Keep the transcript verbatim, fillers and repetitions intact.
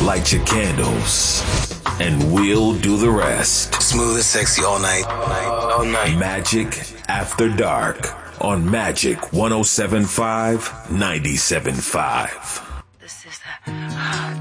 light your candles, and we'll do the rest. Smooth and sexy all night. All night. All night. Magic After Dark on Magic one oh seven point five, ninety-seven point five. This is the